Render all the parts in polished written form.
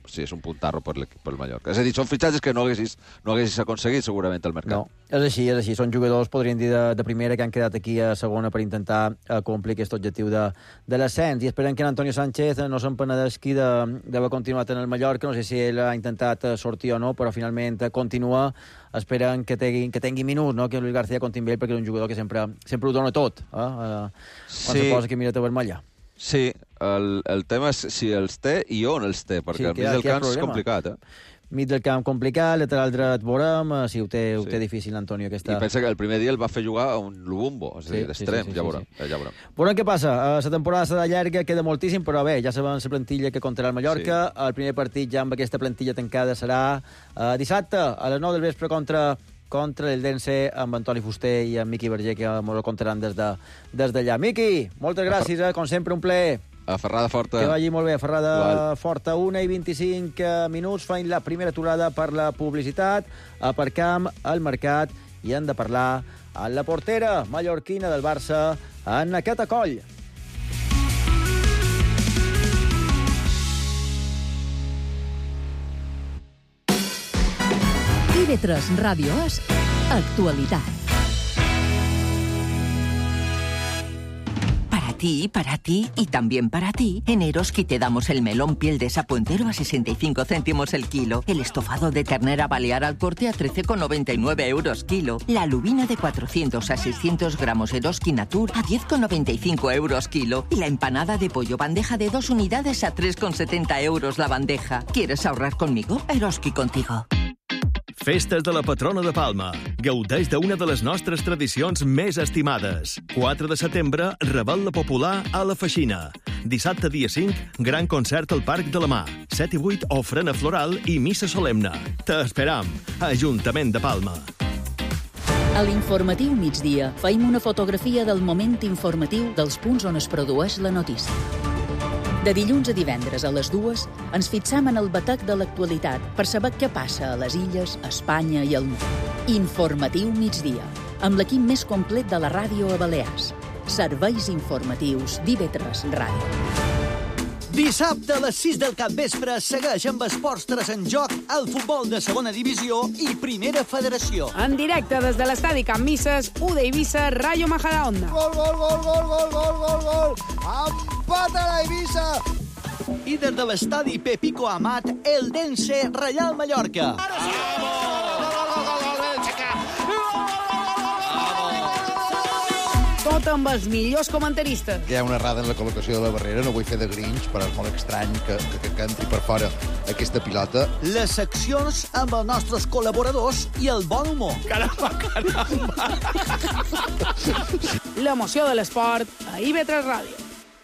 sí, és un puntarro per el Mallorca. És a dir, són fitxatges que no haguessis aconseguit segurament al mercat. No, és així. Són jugadors, podríem dir, de primera, que han quedat aquí a segona per intentar complir aquest objectiu de l'ascens. I esperem que Antonio Sánchez no se'n penedesqui d'haver continuat en el Mallorca. No sé si ell ha intentat sortir o no, però finalment continua. Esperen que tingui minuts, no? Que Luis García compti amb ell, perquè és un jugador que sempre ho dona tot, quan se posa que mira vermella. Sí, el tema és si els té i on els té, perquè al mig del camp és complicat, Mig del camp complicat, lateral dret veurem, si ho té difícil Antonio. I pensa que el primer dia el va fer jugar a un Lubumbo, és a dir, d'extrem, ja veurem. Veurem què passa. La temporada serà llarga, queda moltíssim, però bé, ja sabem la plantilla que comptarà el Mallorca. El primer partit ja amb aquesta plantilla tancada serà dissabte a les 9 del vespre contra l'Eldense, amb Antoni Fuster i amb Miqui Verger, que ens ho contaran des d'allà. Miqui, moltes gràcies, com sempre, un plaer. A Ferrada Forta. Que vagi molt bé. Ferrada Forta, 1:25 minuts. Fan la primera aturada per la publicitat. Aparcam al mercat i hem de parlar amb la portera mallorquina del Barça, en aquest acoll. TV3 Radio As, actualidad. Para ti y también para ti, en Eroski te damos el melón piel de sapo entero a 65 céntimos el kilo, el estofado de ternera balear al corte a 13,99 euros kilo, la lubina de 400 a 600 gramos Eroski Natur a 10,95 euros kilo y la empanada de pollo bandeja de 2 unidades a 3,70 euros la bandeja. ¿Quieres ahorrar conmigo? Eroski contigo. Festes de la patrona de Palma. Gaudeix d'una de les nostres tradicions més estimades. 4 de setembre, Revetlla Popular a la Feixina. Dissabte, dia 5, gran concert al Parc de la Mar. 7 i 8, ofrena floral i missa solemne. T'esperam. Ajuntament de Palma. A l'informatiu migdia feim una fotografia del moment informatiu dels punts on es produeix la notícia. De dilluns a divendres a les 2 ens fixam en el batec de l'actualitat per saber què passa a les illes, a Espanya i al món. Informatiu migdia, amb l'equip més complet de la ràdio a Balears. Serveis informatius d'IV3 Ràdio. Dissabte a les 6 del capvespre segueix amb Esports 3 en joc el futbol de segona divisió i primera federació. En directe des de l'estadi Can Misses, UD Eivissa, Rayo Majadahonda. Gol, gol, gol, gol, gol, gol, gol, gol. Empata la Eivissa. I des de l'estadi Pepico Amat, Eldense, Reial Mallorca. Tot amb els millors comentaristes. Hi ha una errada en la col·locació de la barrera, no vull fer de Grinch, però és molt estrany que entri per fora aquesta pilota. Les seccions amb els nostres col·laboradors i el bon humor. Caramba! L'emoció de l'esport a IV3 Ràdio.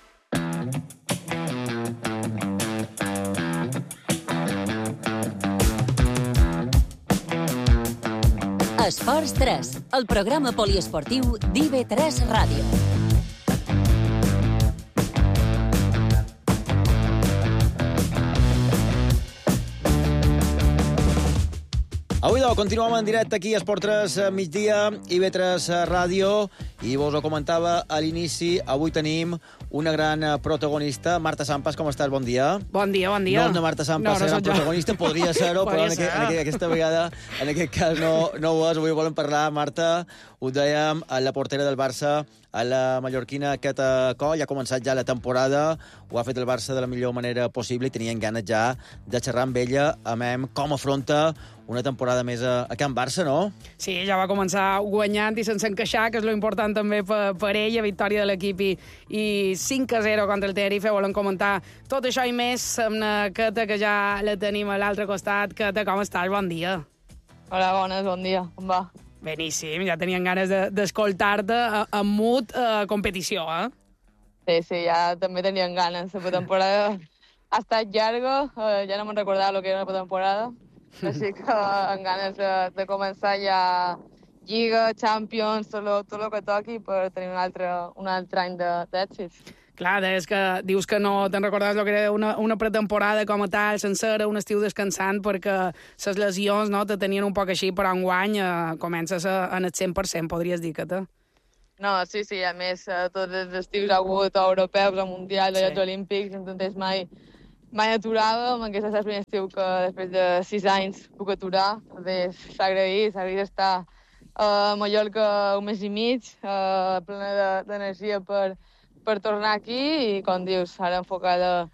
Esports 3, el programa poliesportiu d'IV3 Ràdio. Avui continuem en directe aquí a Esport 3 migdia, IV3 Ràdio, i vos ho comentava a l'inici, avui tenim una gran protagonista. Marta Sampas, com estàs? Bon dia. Bon dia, bon dia. No, Marta Sampas serà protagonista, podria ser-ho, però aquesta vegada, en aquest cas no ho és. Avui volem parlar, Marta, ho dèiem, a la portera del Barça, a la mallorquina Queta Coll. Ha començat ja la temporada, ho ha fet el Barça de la millor manera possible i tenien ganes ja de xerrar amb ella, com afronta una temporada més a Can Barça, no? Sí, ja va començar guanyant i sense encaixar, que és lo important també per ella, victòria de l'equip i 5-0 contra el Tenerife. Volem comentar tot això i més amb la Queta, que ja la tenim a l'altre costat. Queta, com estàs? Bon dia. Hola, bones, bon dia. Com va? Beníssim, ja tenien ganes d'escoltar-te en mut competició, Sí, ja també tenien ganes. La temporada ha estat llarga, ja no me'n recordava el que era la temporada, així que amb ganes de començar ja Lliga, Champions, tot el que toqui per tenir un altre any d'èxits. Clar, dius que no te'n recordaves el que era una pretemporada com a tal, sencera, un estiu descansant, perquè les lesions no, te tenien un poc així, però enguany comences en el 100%, podries dir que te... No, sí, a més, tots els estius ha hagut europeus, o mundials, o Jocs Olímpics, no tens mai mai aturàvem, aquest és el primer estiu que després de 6 anys puc aturar. S'ha agraït estar a Mallorca un mes i mig, plena d'energia per tornar aquí i, com dius, ara enfocada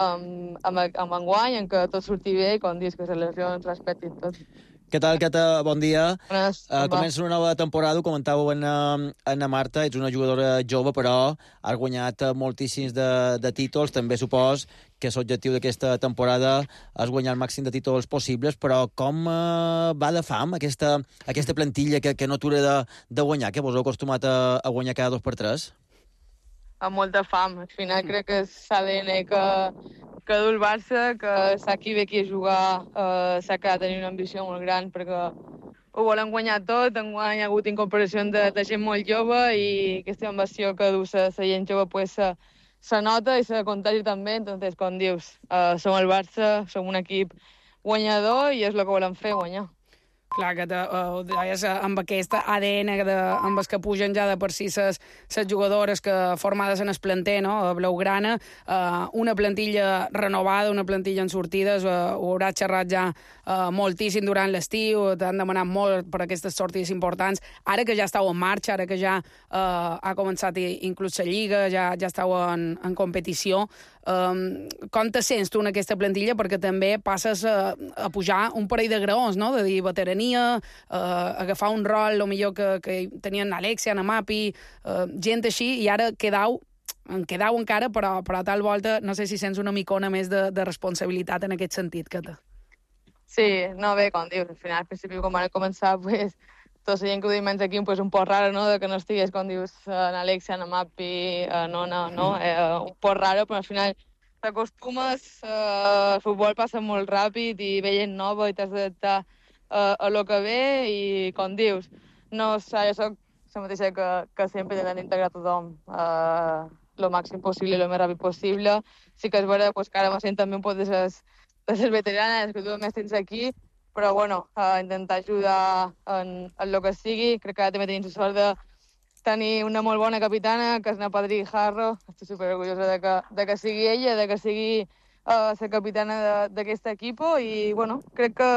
amb enguany, en què tot surti bé i, com dius, que les lesions respectin tot. Què tal, Cata? Bon dia. Comença una nova temporada, ho comentàveu en Marta, ets una jugadora jove, però has guanyat moltíssims de títols, també supos que l'objectiu d'aquesta temporada és guanyar el màxim de títols possibles, però com va de fam aquesta plantilla que no atura de guanyar, que vos heu acostumat a guanyar cada 2 per 3? Amb molta fam. Al final crec que és l'ADN que du el Barça, que s'ha qui ve aquí a jugar, s'ha quedat tenir una ambició molt gran, perquè ho volen guanyar tot, enguany ha hagut incorporacions de gent molt jove i aquesta ambició que du la gent jove pues, se nota i se contagi també, entonces, com dius, som el Barça, som un equip guanyador i és el que volem fer, guanyar. Clar, que ho deies amb aquest ADN amb els que pugen ja de per si les jugadores que formades en el planter, no? Blaugrana, una plantilla renovada, una plantilla en sortides, ho haurà xerrat ja moltíssim durant l'estiu, t'han demanat molt per aquestes sortides importants, ara que ja estàu en marxa, ara que ja ha començat inclús la Lliga, ja estàu en competició, com te sents tu en aquesta plantilla? Perquè també passes a pujar un parell de graons, no? De dir veterania, agafar un rol, el millor que tenien Alexia, Namapi, gent així, i ara quedau encara, però a tal volta no sé si sents una micona més de responsabilitat en aquest sentit, Cata. Sí, no, bé, com dius, al final, al principi, quan van començar, pues, tota la gent que ho diuen aquí, pues, un poc raro, no?, de que no estigués, com dius, en Alexia, en Amapi, Nona, no? Un poc raro, però al final t'acostumes, el futbol passa molt ràpid i ve gent nova i t'has d'adaptar a lo que ve i, com dius, no, jo soc la mateixa que sempre intentant integrar tothom lo màxim possible, lo més ràpid possible. Sí que és vera pues, que ara me sent també un poc de les veteranes que tu més tens aquí, però bueno, intentar ajudar en el que sigui. Crec que ara també tenim la sort de tenir una molt bona capitana, que és la Patri Jarro. Estic superorgullosa de que sigui ella, de que sigui la capitana d'aquest equip i bueno, crec que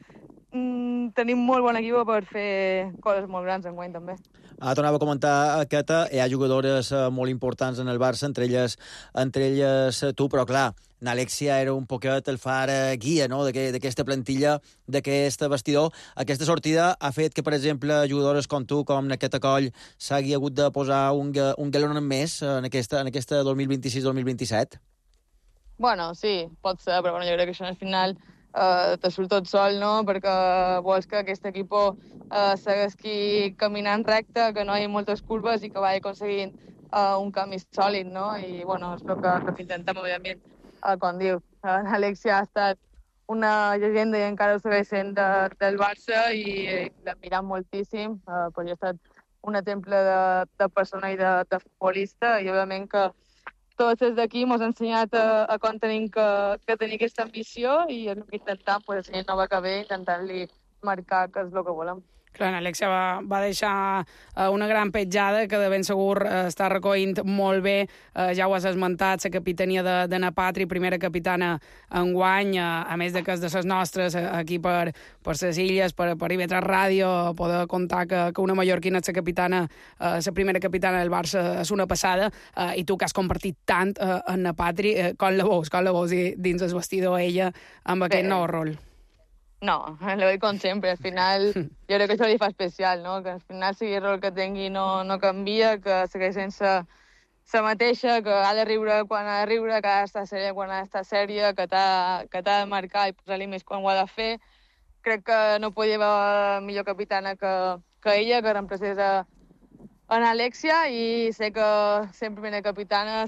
tenim molt bon equip per fer coses molt grans enguany també. Tornava a comentar que hi ha jugadores molt importants en el Barça, entre elles tu, però clar, n'Alexia era un poquet el far guia, no?, d'aquesta plantilla, d'aquest vestidor. Aquesta sortida ha fet que, per exemple, jugadores com tu, com Naqueta Coll, s'hagi hagut de posar un galon més en aquesta 2026-2027? Bueno, sí, pot ser, però bueno, jo crec que això al final te surt tot sol, no?, perquè vols que aquest equip segueixi caminant recte, que no hi ha moltes curves i que vagi aconseguint un camí sòlid, no? I, bueno, és el que intentem, òbviament, com diu. Alexia ha estat una llegenda i encara ho segueix sent del Barça i l'admirem moltíssim, perquè ha estat un exemple de persona i de futbolista i, òbviament, que tots des d'aquí ens ha ensenyat a com tenim que tenir aquesta ambició i el que intentem, pues, la gent nova que ve, intentant-li marcar que és el que volem. Clar, Alexia va deixar una gran petjada que de ben segur està recollint molt bé. Ja ho has esmentat, la capitania de Napatri, primera capitana enguany, a més de que és de les nostres, aquí per les illes, per IB3 Ràdio, poder contar que una mallorquina és la capitana, la primera capitana del Barça és una passada, i tu que has compartit tant en Napatri, com la veus dins el vestidor ella amb aquest nou rol? No, lo veig com sempre. Al final, jo crec que això li fa especial, no? Que al final sigui el rol que tingui no canvia, que segueix sense la mateixa, que ha de riure quan ha de riure, que ha d'estar sèria quan ha d'estar sèria, que t'ha de marcar i posar-li més quan ho ha de fer. Crec que no podia haver millor capitana que ella, que reemplacés en Alexia, i sé que sempre primera capitana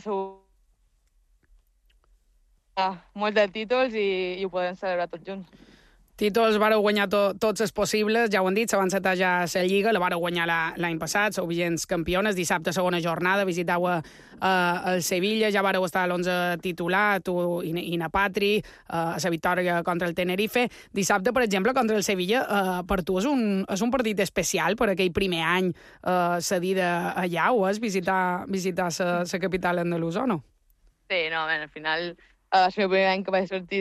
molts de títols i ho podem celebrar tots junts. Títols vareu guanyar tots els possibles, ja ho han dit, s'ha encetat ja la Lliga, la vareu guanyar l'any passat, sou vigents campiones, dissabte segona jornada, visitau el Sevilla, ja vareu estar a l'11 titular, tu i Napatri, a la victòria contra el Tenerife. Dissabte, per exemple, contra el Sevilla, per tu és un partit especial per aquell primer any cedida allà, o és visitar la capital andalusa o no? Sí, no, al final el meu primer any que vaig sortir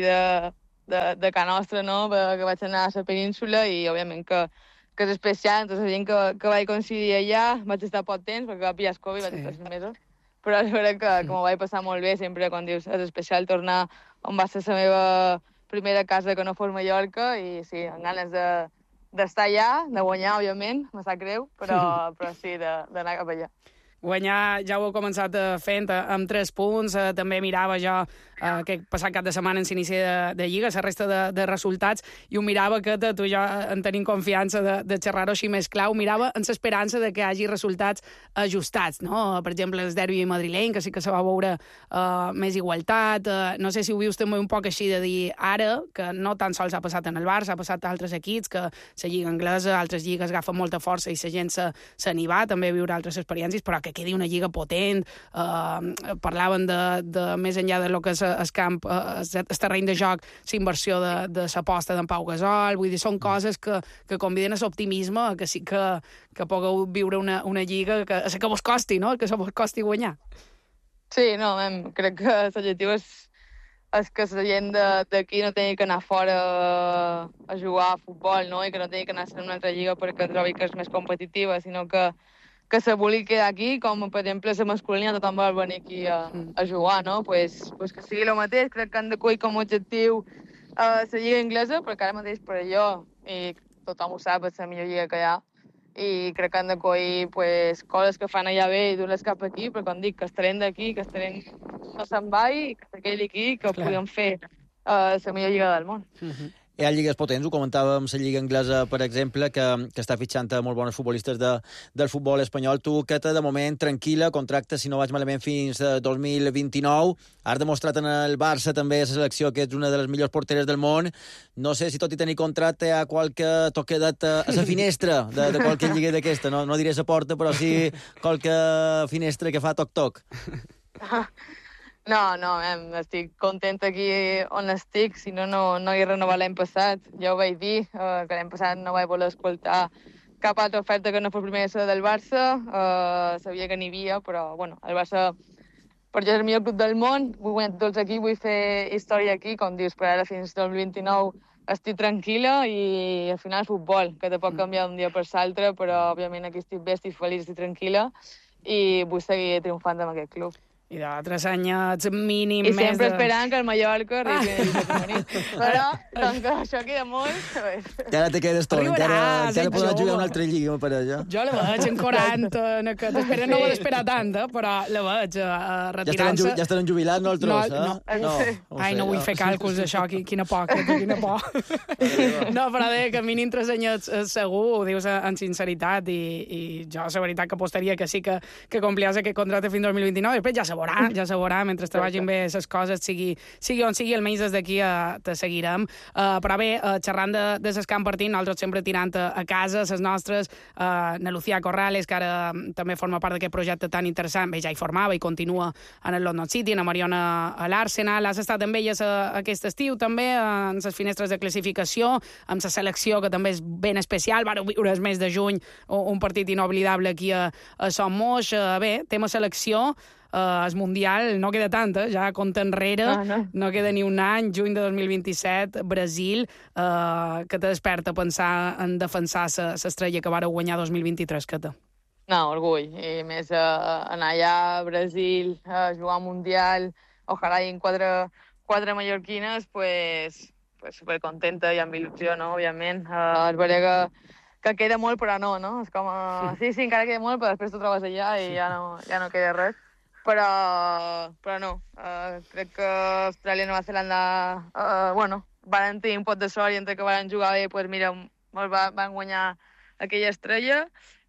de Can Nostra, no? Que vaig anar a la península i, òbviament, que és especial. Entonces, la gent que vaig coincidir allà, vaig estar poc temps, perquè va pillar el Covid, vaig estar 6 mesos, però és veritat que m'ho vaig passar molt bé, sempre quan dius és especial tornar on va ser la meva primera casa que no fos Mallorca, i sí, amb ganes d'estar allà, de guanyar, òbviament, me sap greu, però sí, d'anar cap allà. Guanyar ja ho he començat fent amb 3 punts. També mirava jo que passat cap de setmana en l'inici de Lliga, la resta de resultats, i ho mirava que tu i jo en tenim confiança de xerrar-ho així més clau. Mirava amb l'esperança de que hi hagi resultats ajustats, no? Per exemple, el derbi madrileny, que sí que se va veure més igualtat. No sé si ho vius també un poc així de dir ara, que no tan sols ha passat en el Barça, ha passat a altres equips, que la Lliga anglesa, altres lligues agafen molta força i la gent se n'hi va, també a viure altres experiències, però que quedi una lliga potent. Parlaven de més enllà de lo que és el camp, el terreny de joc, la inversió de l'aposta d'en Pau Gasol. Vull dir, són coses que conviden a l'optimisme, que sí que pugueu viure una lliga que vos costi, no? Que se vos costi guanyar. Sí, no, crec que l'objectiu és que la gent d'aquí no tingui que anar fora a jugar a futbol, no? I que no tingui que anar a una altra lliga perquè trobi que és més competitiva, sinó que se vulgui quedar aquí, com per exemple la masculina, tothom vol venir aquí a jugar, no? Pues que sigui el mateix. Crec que han de coir com a objectiu la lliga inglesa, perquè ara mateix per allò, i tothom ho sap, és la millor lliga que hi ha, i crec que han de coir coses que fan allà bé i dur-les cap aquí, però com dic, que el talent d'aquí, que el talent no se'n va i que es quedi aquí, que puguem fer la millor lliga del món. Hi ha lligues potents, ho comentàvem, la Lliga Anglesa, per exemple, que està fitxant a molt bones futbolistes del futbol espanyol. Tu, Queta, de moment, tranquil·la, contracte, si no vaig malament, fins a 2029. Has demostrat en el Barça també a la selecció que ets una de les millors porteres del món. No sé si tot i tenir contracte hi ha qualque toquedat a la finestra de qualque lliga d'aquesta. No diré la porta, però sí qualque finestra que fa toc-toc. No, estic contenta aquí on estic, si no hi he renovat l'any passat. Ja ho vaig dir, que l'any passat no vaig voler escoltar cap altra oferta que no fos primer del Barça. Sabia que n'hi havia, però bueno, el Barça per jo és el millor club del món, vull guanyar tots aquí, vull fer història aquí, com dius, per ara fins al 2029 estic tranquil·la i al final és futbol, que te pot canviar d'un dia per l'altre, però òbviament aquí estic bé, estic feliç, estic tranquil·la i vull seguir triomfant amb aquest club. I d'altres anyets mínim I sempre esperant que el Mallorca arribi a la femení. Però, doncs, això queda molt... Encara te quedes tot, encara podràs jugar una altra lliga, per allà. Jo la veig en 40, que no vol esperar tant, però la veig retirant-se. Ja estaran jubilats, no el tros, No. Ai, no vull fer càlculs d'això, quina por. No, però que mínim 3 anyets segur, ho dius en sinceritat, i jo, la veritat, que apostaria que sí que compliràs aquest contracte fins al 2029, després ja se veurà, mentre treballin bé les coses, sigui on sigui, almenys des d'aquí te seguirem. Però bé, xerrant de les que han partit, nosaltres sempre tirant a casa, les nostres, na Lucía Corrales, que ara també forma part d'aquest projecte tan interessant, bé, ja hi formava i continua en el London City, na Mariona a l'Arsenal, has estat amb elles aquest estiu també, en les finestres de classificació, amb la selecció, que també és ben especial, vareu viure el mes de juny un partit inoblidable aquí a Son Moix. Bé, tema selecció, el Mundial no queda tant, ja compta enrere, no queda ni un any, juny de 2027, Brasil, que te desperta pensar en defensar l'estrella que vareu guanyar 2023, Cata. No, orgull, i més anar allà a Brasil, a jugar al Mundial, ojalà hi quatre mallorquines, pues supercontenta i amb il·lusió, no?, òbviament. És veritat que queda molt, però no? És com, sí, encara queda molt, però després t'ho trobes allà i ja no queda res. Però no, crec que Austràlia i Nova Zelanda, van tenir un pot de sort i entre que van jugar bé, doncs mira, van guanyar aquella estrella,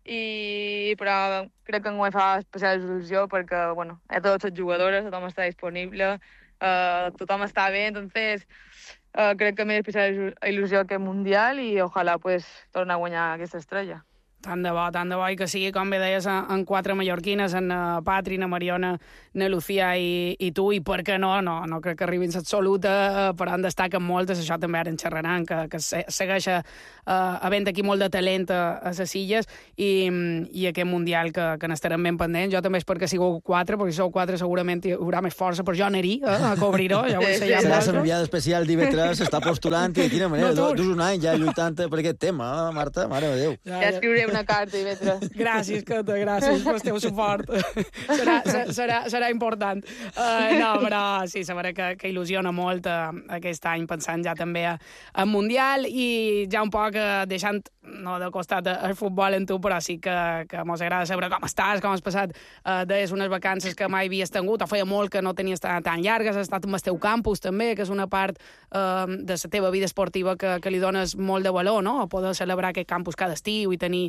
però crec que enguany fa especial il·lusió perquè, hi ha totes les jugadores, tothom està disponible, tothom està bé, entonces crec que m'he especial il·lusió aquest Mundial i ojalà tornar a guanyar aquesta estrella. Tant de bo, i que sigui, com bé deies, en 4 mallorquines, en Patri, na Mariona, na Lucía i tu, i per què no crec que arribin l'absoluta, però en destaquen moltes, això també ara en xerraran, que segueix havent aquí molt de talent a les illes, i aquest Mundial que n'estarem ben pendents. Jo també és perquè sigueu 4, perquè si sou 4 segurament hi haurà més força, però jo aniré a cobrir-ho, ja ho sé. Serà l'enviada especial d'IV3, s'està postulant, i de quina manera, dus un any ja lluitant per aquest tema, Marta, mare de Déu. Ja escriuré una carta, IV3. Gràcies, Cata, gràcies pel teu suport. Serà important. No, però sí, sabré que il·lusiona molt aquest any, pensant ja també en Mundial, i ja un poc deixant, no de costat el futbol en tu, però sí que mos agrada saber com estàs, com has passat. Deies unes vacances que mai havies tingut, o feia molt que no tenies tan llargues, has estat amb el teu campus també, que és una part de la teva vida esportiva que li dones molt de valor, no? A poder celebrar aquest campus cada estiu i tenir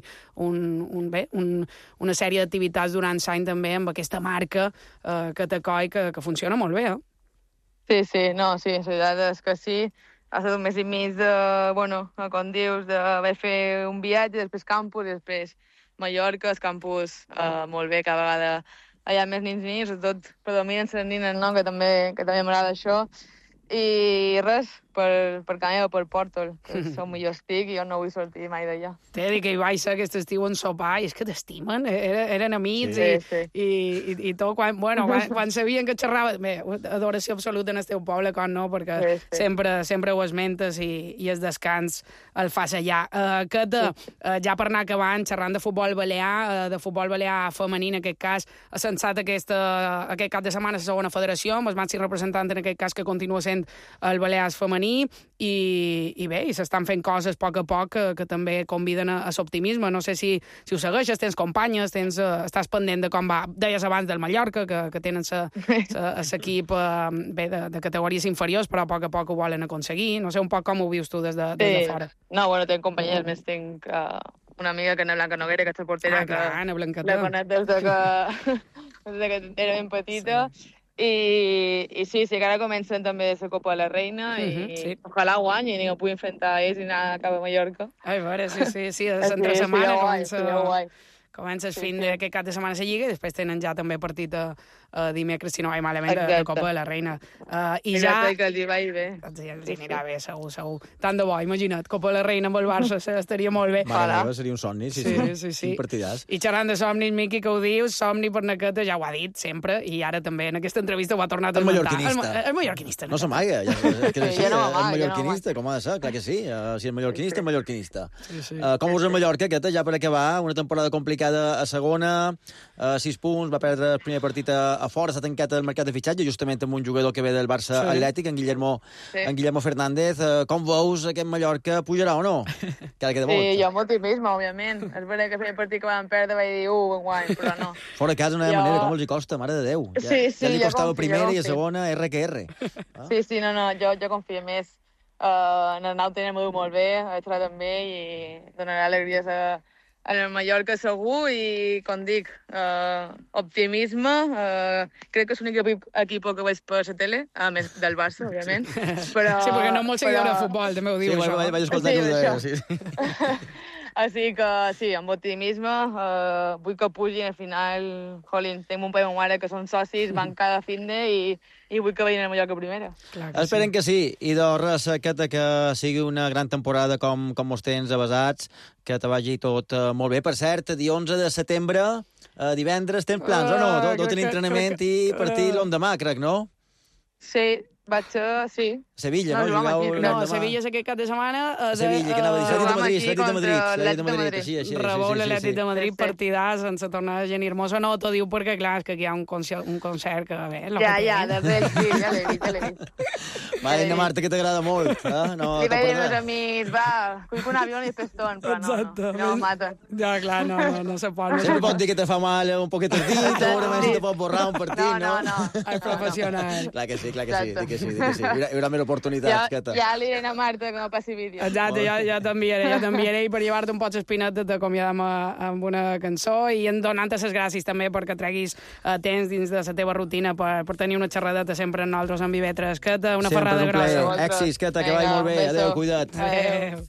una sèrie d'activitats durant l'any també amb aquesta marca que t'acoi, que funciona molt bé, Sí, la veritat és que sí. Ha estat un mes i mig com dius, d'haver fet un viatge, després campus, i després Mallorca, el campus molt bé, cada vegada hi ha més nins, sobretot predominen les nines, no? que també m'agrada això. I res, per Canella o per Pòrtol, que és on millor estic i jo no vull sortir mai d'allà. T'he dit que hi vaig ser aquest estiu en sopar i és que t'estimen, eren amics i tot, quan sabien que xerrava, bé, adoració absoluta en el teu poble, com no, perquè sempre ho esmentes i el descans el fas allà. Ja per anar acabant, xerrant de futbol balear femení, en aquest cas, ha censat aquest cap de setmana la segona federació, amb el màxim representant en aquest cas que continua sent el Balears femení, i bé, s'estan fent coses a poc que també conviden a l'optimisme. No sé si ho segueixes, tens companyes, estàs pendent de com va, deies abans del Mallorca, que tenen l'equip de categories inferiors, però a poc ho volen aconseguir. No sé un poc com ho vius tu des de fora. No, tenc companyies, més tinc una amiga que és Blanca Noguera, que és la portera, que la conec des que era ben petita. I sí, que ara comencen també la Copa de la Reina i ojalà guanyin i que pugui enfrontar a ells i anar cap a Mallorca. A veure, sí, entre setmana comença el fin d'aquest cap de setmana a la Lliga i després tenen ja també partit dimecres, si no vaig malament, de Copa de la Reina. I ja... que els hi vaig bé. Els anirà bé, segur. Tant de bo, imagina't, Copa de la Reina amb el Barça, estaria molt bé. Seria un somni, sí. Partidàs. I xerrant de somnis, Miqui, que ho dius, somni per Naqueta, ja ho ha dit sempre, i ara també en aquesta entrevista ho ha tornat a esmentar. El mallorquinista. No s'amaga, el mallorquinista, com ha de ser, clar que sí. Si el mallorquinista, el mallorquinista. Com veus el Mallorca, aquesta, ja per acabar, una temporada complicada a segona, 6 punts, va perdre el primer partit a fora, s'ha tancat el mercat de fitxatge, justament amb un jugador que ve del Barça Atlètic, en Guillermo Fernández. Com veus aquest Mallorca, pujarà o no? Sí, jo amb optimisme, òbviament. És veritat que el primer partit que van perdre vaig dir, guany, però no. Fora a casa no hi ha manera, com els hi costa, mare de Déu. Ja li costava primera i a segona, R que R. Sí, no, jo confio més. En el Nau tenim molt bé, ha xerrat amb ell i donarà alegries en el Mallorca segur i, com dic, optimisme. Crec que és l'únic equip que veig per la tele, a més del Barça, òbviament. Sí, perquè no molt seguidor de futbol, també ho diu, això. Sí, vaig escoltar-ho de... Així que, sí, amb optimisme, vull que pugin, al final, tinc un pare i una mare que són socis, van cada finde i vull que vagin a Mallorca primera. Esperem que sí. I res, que sigui una gran temporada com els tens avasats, que te vagi tot molt bé. Per cert, dia 11 de setembre, divendres, tens plans o no? Tot l'entrenament i partit l'endemà, crec, no? Sí, vaig ser, sí. Sevilla, no? No, Sevilla és aquest cap de setmana. Sevilla, que anava a dir, Atlètic de Madrid. Rebou l'Atlètic de Madrid, partidàs, sense tornar a Geni Hermosa. No t'ho diu perquè, clar, és que aquí hi ha un concert que... Ja, de res, sí, ja l'he vist. Va, Marta, que t'agrada molt. Li vaig dir als meus amics, va, cuico un avió i festón, però no em maten. Ja, clar, no se pot. Sempre pot dir que te fa mal un poquet el dit, segurament te pot borrar un partit, no? No. És professional. Clar que sí. Hi haurà més oportunitats. Ja li diré a Marta que no passi vídeo. Exacte, ja t'enviaré i per llevar-te un poc espinet t'acomiadam amb una cançó i donant-te les gràcies també perquè treguis temps dins de la teva rutina per tenir una xerradeta sempre amb nosaltres en IB3. Una ferrada grossa. Èxits, que vagi molt bé. Adéu, cuida't. Adéu.